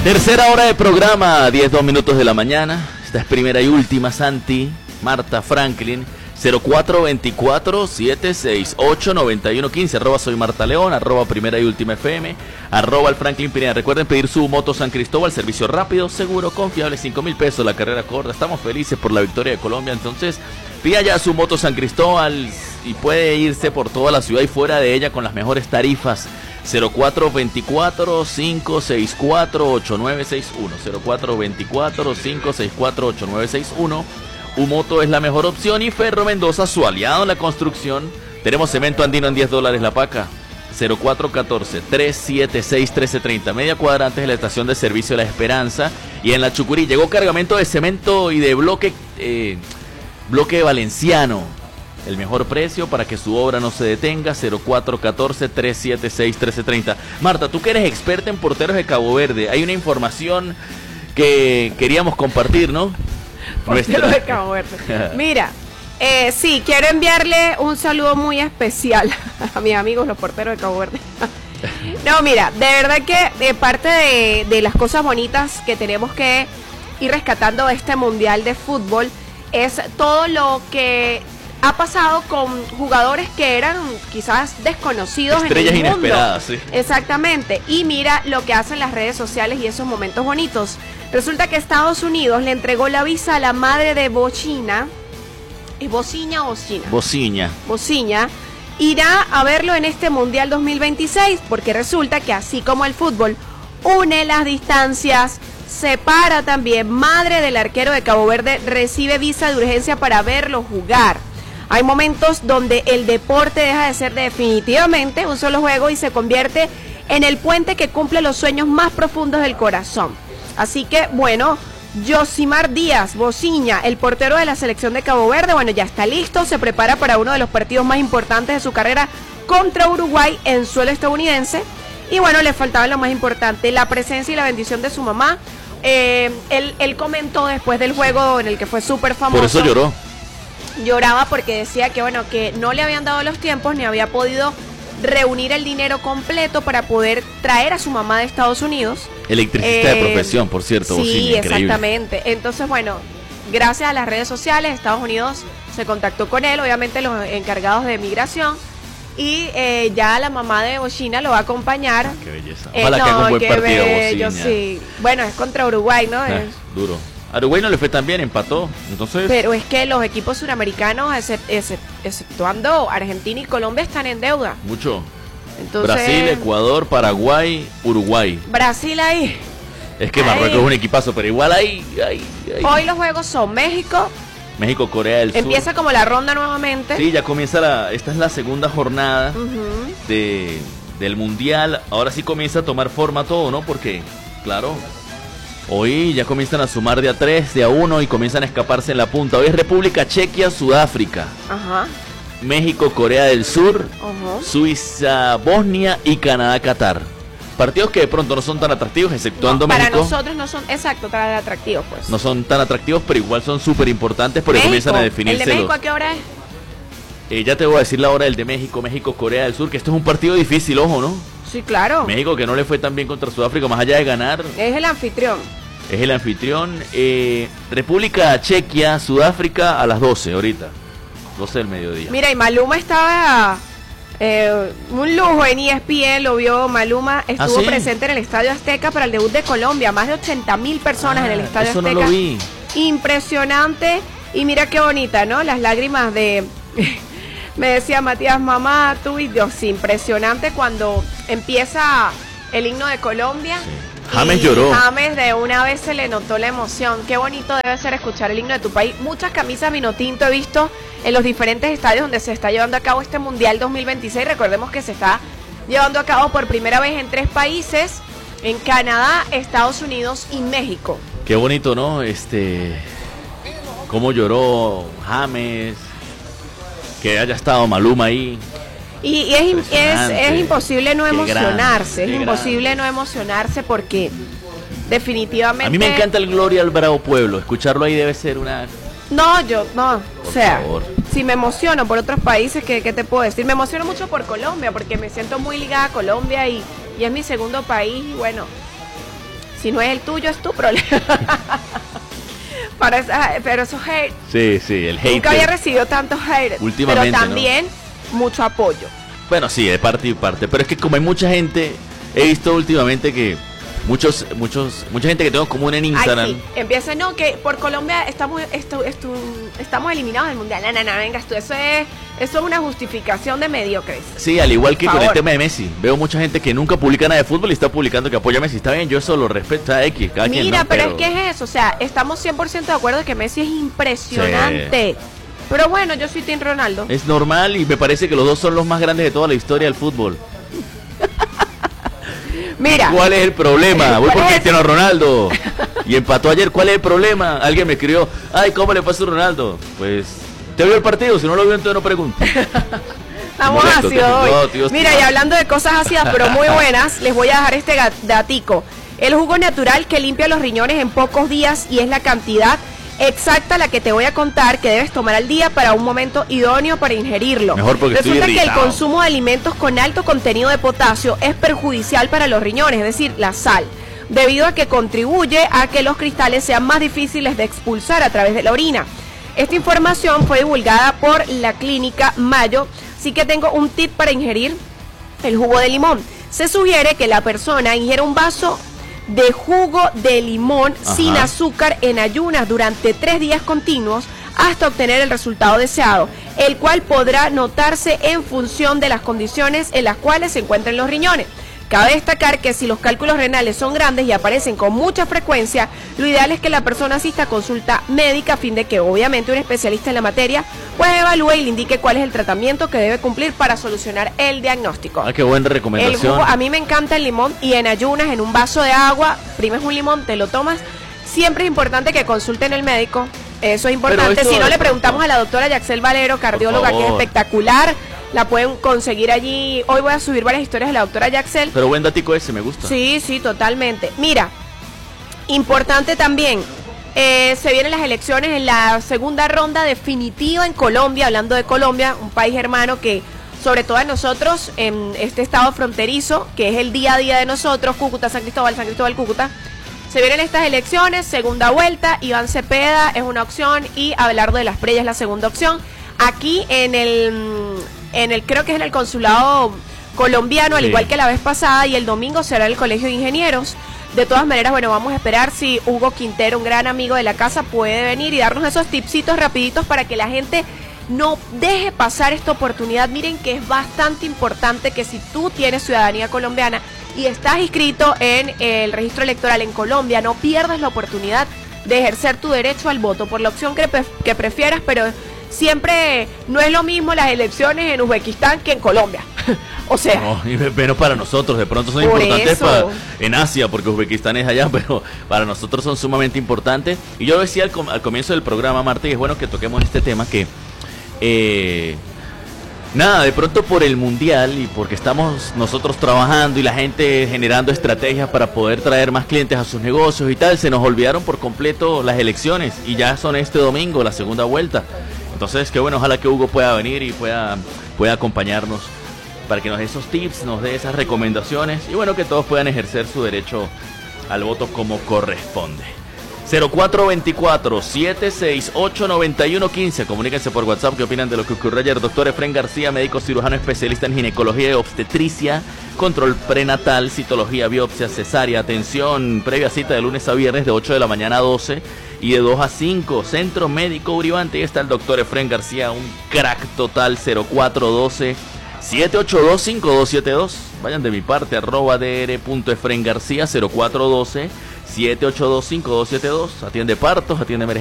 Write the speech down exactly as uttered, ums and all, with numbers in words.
Tercera hora de programa, diez, dos minutos de la mañana. Esta es primera y última, Santi, Marta, Franklin. Cero cuatro veinticuatro, setenta y seis, ocho noventa y uno quince, arroba soy Marta León, arroba primera y última F M, arroba el Franklin Pineda. Recuerden pedir su moto San Cristóbal, servicio rápido, seguro, confiable, cinco mil pesos la carrera corta. Estamos felices por la victoria de Colombia, entonces pida ya su moto San Cristóbal y puede irse por toda la ciudad y fuera de ella con las mejores tarifas. Cero cuatro veinticuatro, cinco sesenta y cuatro, ochenta y nueve sesenta y uno, cero cuatro veinticuatro, cinco sesenta y cuatro, ochenta y nueve sesenta y uno. Umoto es la mejor opción y Ferro Mendoza, su aliado en la construcción. Tenemos cemento andino en diez dólares la paca. Cero cuatro uno cuatro, tres siete seis, uno tres tres cero, media cuadra antes de la estación de servicio La Esperanza. Y en la Chucurí llegó cargamento de cemento y de bloque, eh, bloque valenciano. El mejor precio para que su obra no se detenga. Cero cuatro uno cuatro, tres siete seis, uno tres tres cero. Marta, tú que eres experta en porteros de Cabo Verde, hay una información que queríamos compartir, ¿no? Portero de Cabo Verde. Mira, eh, sí, quiero enviarle un saludo muy especial a mis amigos los porteros de Cabo Verde. No, mira, de verdad que de parte de, de las cosas bonitas que tenemos que ir rescatando de este Mundial de Fútbol es todo lo que ha pasado con jugadores que eran quizás desconocidos Estrellas en el mundo. Inesperadas, sí. Exactamente. Y mira lo que hacen las redes sociales y esos momentos bonitos. Resulta que Estados Unidos le entregó la visa a la madre de Bocina. ¿Es Bociña o Bocina? Bociña. Bociña. Irá a verlo en este Mundial dos mil veintiséis porque resulta que así como el fútbol une las distancias, separa también. Madre del arquero de Cabo Verde recibe visa de urgencia para verlo jugar. Hay momentos donde el deporte deja de ser definitivamente un solo juego y se convierte en el puente que cumple los sueños más profundos del corazón. Así que, bueno, Yosimar Díaz Bociña, el portero de la selección de Cabo Verde, bueno, ya está listo, se prepara para uno de los partidos más importantes de su carrera contra Uruguay en suelo estadounidense. Y bueno, le faltaba lo más importante, la presencia y la bendición de su mamá. Eh, él, él comentó después del juego en el que fue súper famoso. Por eso lloró. Lloraba porque decía que bueno, que no le habían dado los tiempos ni había podido reunir el dinero completo para poder traer a su mamá de Estados Unidos. Electricista eh, de profesión, por cierto. Sí, Bociña, exactamente. Entonces, bueno, gracias a las redes sociales, Estados Unidos se contactó con él, obviamente los encargados de migración, y eh, ya la mamá de Bociña lo va a acompañar. Qué belleza. Eh, Ojalá no, que haga un buen qué partido, bello, Bociña. sí. Bueno, es contra Uruguay, ¿no? Ah, Es... duro. A Uruguay no le fue tan bien, empató. Entonces. Pero es que los equipos suramericanos, excep- excep- exceptuando Argentina y Colombia, están en deuda. Mucho. Entonces, Brasil, Ecuador, Paraguay, Uruguay. Brasil ahí. Es que Ay. Marruecos es un equipazo, pero igual ahí, ahí, ahí. Hoy los juegos son México. México, Corea del Sur. Empieza como la ronda nuevamente. Sí, ya comienza la. Esta es la segunda jornada Uh-huh. de, del Mundial. Ahora sí comienza a tomar forma todo, ¿no? Porque, claro, hoy ya comienzan a sumar de a tres, de a uno y comienzan a escaparse en la punta. Hoy es República Chequia, Sudáfrica, Ajá. México, Corea del Sur, Ajá. Suiza, Bosnia y Canadá, Qatar. Partidos que de pronto no son tan atractivos, exceptuando No, para México. nosotros no son, exacto, tan atractivos, pues. No son tan atractivos, pero igual son súper importantes porque México, comienzan a ¿el definirse de México los- a qué hora es? Eh, ya te voy a decir la hora del de México, México, Corea del Sur, que esto es un partido difícil, ojo, ¿no? Sí, claro. México que no le fue tan bien contra Sudáfrica, más allá de ganar, Es el anfitrión. es el anfitrión. Eh, República Chequia, Sudáfrica a las doce ahorita, doce del mediodía. Mira, y Maluma estaba eh, un lujo en E S P N, lo vio Maluma, estuvo ¿sí? presente en el Estadio Azteca para el debut de Colombia, más de ochenta mil personas Ah, en el Estadio eso Azteca. no lo vi. Impresionante, y mira qué bonita, ¿no? Las lágrimas de... Me decía Matías, mamá, tú y Dios, impresionante cuando empieza el himno de Colombia. Sí. James y lloró. James de una vez se le notó la emoción. Qué bonito debe ser escuchar el himno de tu país. Muchas camisas vino tinto he visto en los diferentes estadios donde se está llevando a cabo este Mundial dos mil veintiséis. Recordemos que se está llevando a cabo por primera vez en tres países, en Canadá, Estados Unidos y México. Qué bonito, ¿no? Este, cómo lloró James, que haya estado Maluma ahí. Y, y es, es, Impresionante. es imposible no Qué emocionarse, grande, es qué imposible grande. no emocionarse porque definitivamente... A mí me encanta el Gloria al Bravo Pueblo, escucharlo ahí debe ser una... No, yo, no, Por o sea, favor. si me emociono por otros países, ¿qué, qué te puedo decir? Me emociono mucho por Colombia porque me siento muy ligada a Colombia y, y es mi segundo país y bueno, Si no es el tuyo, es tu problema. Para esa, pero esos hate. Sí, sí, el hate. Nunca había recibido tantos hate. Últimamente, pero también ¿no? Mucho apoyo. Bueno, sí, de parte y parte. Pero es que como hay mucha gente, he visto últimamente que muchos, muchos, mucha gente que tengo común en Instagram. Ay, sí. Empieza, no, que por Colombia estamos, esto, esto, estamos eliminados del mundial. No, no, no, venga, esto, eso es, eso es una justificación de mediocres. Sí, al igual que por con favor. el tema de Messi. Veo mucha gente que nunca publica nada de fútbol y está publicando que apoya a Messi. Está bien, yo eso lo respeto a X, cada quien, Mira, ¿no? pero, pero es que es eso, o sea, estamos cien por ciento de acuerdo de que Messi es impresionante. Sí. Pero bueno, yo soy Team Ronaldo. Es normal y me parece que los dos son los más grandes de toda la historia del fútbol. Mira. ¿Cuál es el problema? Voy por Cristiano Ronaldo. Y empató ayer. ¿Cuál es el problema? Alguien me escribió, ay, ¿cómo le pasó a Ronaldo? Pues, ¿te vio el partido? Si no lo vio, entonces no pregunto. Estamos ácidos hoy. Mira, y hablando de cosas ácidas, pero muy buenas, les voy a dejar este datico. El jugo natural que limpia los riñones en pocos días y es la cantidad exacta la que te voy a contar que debes tomar al día para un momento idóneo para ingerirlo. Mejor porque Resulta estoy que el irritado. consumo de alimentos con alto contenido de potasio es perjudicial para los riñones, es decir, la sal, debido a que contribuye a que los cristales sean más difíciles de expulsar a través de la orina. Esta información fue divulgada por la clínica Mayo, así que tengo un tip para ingerir el jugo de limón. Se sugiere que la persona ingiera un vaso de jugo de limón Ajá. sin azúcar en ayunas durante tres días continuos hasta obtener el resultado deseado, el cual podrá notarse en función de las condiciones en las cuales se encuentran los riñones. Cabe destacar que si los cálculos renales son grandes y aparecen con mucha frecuencia, lo ideal es que la persona asista a consulta médica a fin de que obviamente un especialista en la materia pues evalúe y le indique cuál es el tratamiento que debe cumplir para solucionar el diagnóstico. Ah, qué buena recomendación. El jugo, a mí me encanta el limón y en ayunas, en un vaso de agua, primes un limón, te lo tomas. Siempre es importante que consulten al médico. Eso es importante. Si no, le preguntamos a la doctora Yaxel Valero, cardióloga, que es espectacular. La pueden conseguir allí. Hoy voy a subir varias historias de la doctora Yaxel. Pero buen datico ese, me gusta. Sí, sí, totalmente. Mira, importante también, eh, se vienen las elecciones en la segunda ronda definitiva en Colombia, hablando de Colombia, un país hermano que, sobre todo a nosotros, en este estado fronterizo, que es el día a día de nosotros, Cúcuta, San Cristóbal, San Cristóbal, Cúcuta. Se vienen estas elecciones, segunda vuelta, Iván Cepeda es una opción y Abelardo de las Preyes es la segunda opción. Aquí en el, en el creo que es en el consulado colombiano, al sí. igual que la vez pasada, y el domingo será el Colegio de Ingenieros. De todas maneras, bueno, vamos a esperar si Hugo Quintero, un gran amigo de la casa, puede venir y darnos esos tipsitos rapiditos para que la gente no deje pasar esta oportunidad. Miren que es bastante importante que si tú tienes ciudadanía colombiana y estás inscrito en el registro electoral en Colombia, no pierdas la oportunidad de ejercer tu derecho al voto por la opción que, pre que prefieras, pero siempre no es lo mismo las elecciones en Uzbekistán que en Colombia. O sea, no, pero para nosotros de pronto son importantes para, en Asia, porque Uzbekistán es allá, pero para nosotros son sumamente importantes. Y yo decía al, com al comienzo del programa, Marta, y es bueno que toquemos este tema, que eh, nada, de pronto por el mundial y porque estamos nosotros trabajando y la gente generando estrategias para poder traer más clientes a sus negocios y tal, se nos olvidaron por completo las elecciones y ya son este domingo la segunda vuelta. Entonces, qué bueno, ojalá que Hugo pueda venir y pueda, pueda acompañarnos para que nos dé esos tips, nos dé esas recomendaciones y bueno, que todos puedan ejercer su derecho al voto como corresponde. cero cuatro veinticuatro, setenta y seis, ochenta y noventa y uno quince. Comuníquense por WhatsApp qué opinan de lo que ocurrió ayer. Doctor Efren García, médico cirujano especialista en ginecología y obstetricia, control prenatal, citología, biopsia, cesárea, atención, previa cita de lunes a viernes de ocho de la mañana a doce y de dos a cinco. Centro Médico Uribante. Ahí está el doctor Efren García, un crack total. Cero cuatro doce, siete ocho dos, cinco dos siete dos. Vayan de mi parte, arroba dr.efren García, cero cuatro doce, siete ocho dos, cinco dos siete dos. Atiende partos, atiende emergencias.